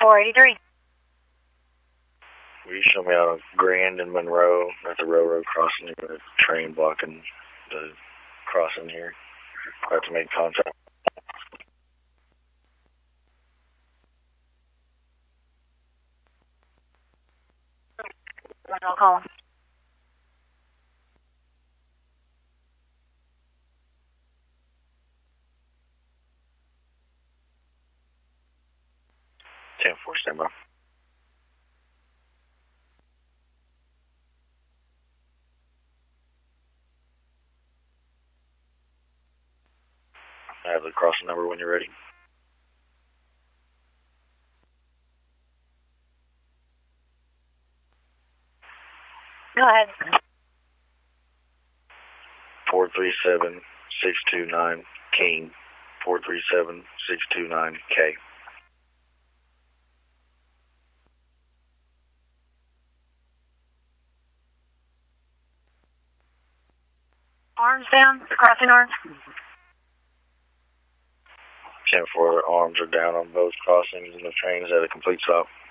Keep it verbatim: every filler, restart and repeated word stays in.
four eighty-three. Will you show me out of Grand and Monroe at the railroad crossing? There's a train blocking the crossing here. I have to make contact. I'll call him. ten four, stand by. I have the crossing number when you're ready. Go ahead. four three seven, six two nine, King. four three seven, six two nine, K. Arms down, crossing arms. ten four, arms are down on both crossings and the train is at a complete stop.